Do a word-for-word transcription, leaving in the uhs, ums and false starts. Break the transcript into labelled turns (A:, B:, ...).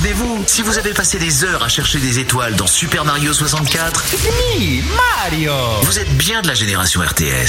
A: détendez-vous. Si vous avez passé des heures à chercher des étoiles dans Super Mario soixante-quatre,
B: It's me, Mario.
A: vous êtes bien de la génération R T S.